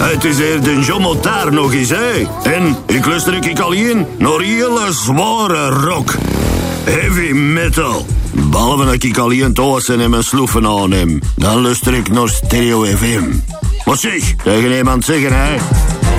Het is hier de Jommotaar nog eens, hè. En ik luister ik alleen naar hele zware rock. Heavy metal. Behalve dat ik alleen thuis en mijn sloeven aan hem. Dan luister ik naar Stereo FM. Wat zeg? Tegen iemand zeggen, hè?